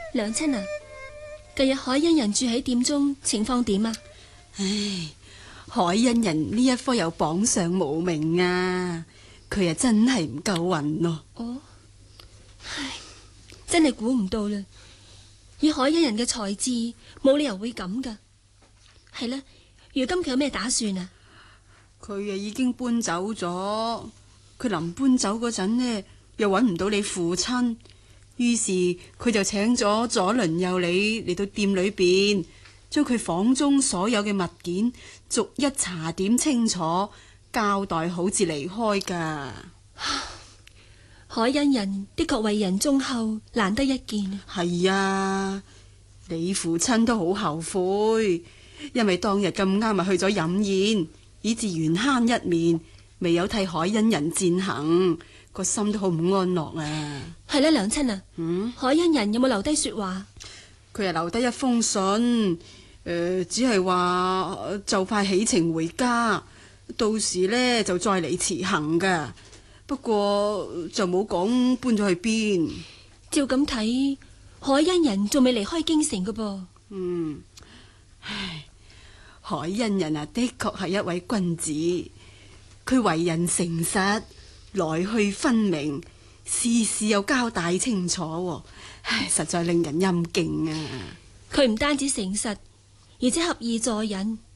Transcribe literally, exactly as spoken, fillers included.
娘親啊，近日海欣人住喺店中，情況點啊？ 唉，海欣人呢一科又榜上無名啊，佢啊真係唔夠運咯。 哦，唉，真係估唔到啦！以海欣人嘅才智，冇理由會咁噶。係啦，如今佢有咩打算啊？ 佢啊已經搬走咗，佢臨搬走嗰陣呢，又搵唔到你父親，於是佢就請咗左鄰右里嚟到店裏邊，將佢房中所有嘅物件逐一查點清楚，交代好至離開噶。 海欣人的確為人忠厚，難得一見。 係啊，你父親都好後悔，因為當日咁啱咪去咗飲宴，以致緣慳一面，未有替海欣人餞行，個心都好唔安樂啊。 係啦，娘親啊， 嗯， 海欣人有冇留低說話？ 佢係留低一封信，誒、呃，只係話就快起程回家，到時呢就再嚟辭行噶。不過就冇講搬咗去邊。 照咁睇，海欣人仲未離開京城噶噃。 嗯，唉，海欣人啊，的確係一位君子，佢為人誠實，來去分明，事事又交代清楚，唉，實在令人欽敬啊。 佢唔單止誠實，而且合意助人，